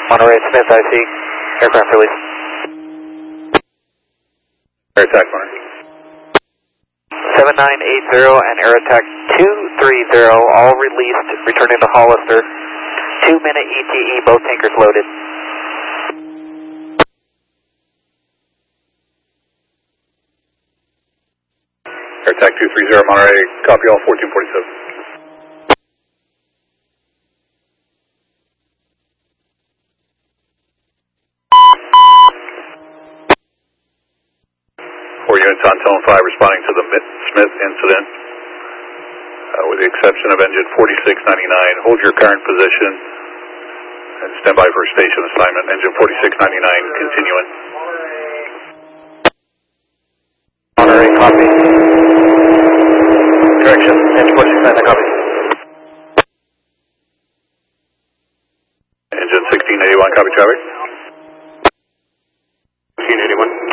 Monterey Smith, IC, aircraft release. Air attack, Monterey. 7980 and air attack 230, all released, returning to Hollister. 2-minute ETE, both tankers loaded. Air attack 230, Monterey, copy all 1447. Units on Tone 5 responding to the Smith incident, with the exception of engine 4699. Hold your current position and stand by for station assignment. Engine 4699 continuing. Monterey, copy. Direction, engine 4699, copy. Engine 1681, copy traffic. 1681.